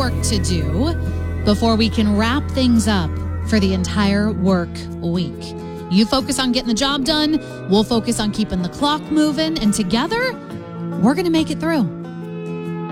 work to do before we can wrap things up for the entire work week. You focus on getting the job done. We'll focus on keeping the clock moving. And together, we're going to make it through.